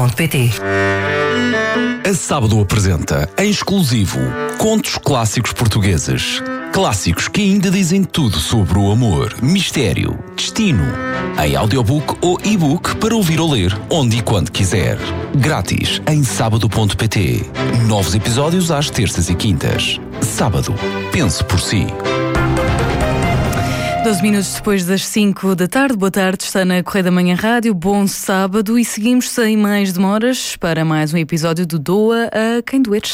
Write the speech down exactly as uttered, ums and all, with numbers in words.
ponto pt. A Sábado apresenta, em exclusivo, contos clássicos portugueses. Clássicos que ainda dizem tudo sobre o amor, mistério, destino. Em audiobook ou e-book para ouvir ou ler, onde e quando quiser. Grátis em sábado ponto pt. Novos episódios às terças e quintas. Sábado. Pense por si. doze minutos depois das cinco da tarde. Boa tarde, está na Correia da Manhã Rádio. Bom sábado e seguimos sem mais demoras para mais um episódio do Doa a Quem Doeres.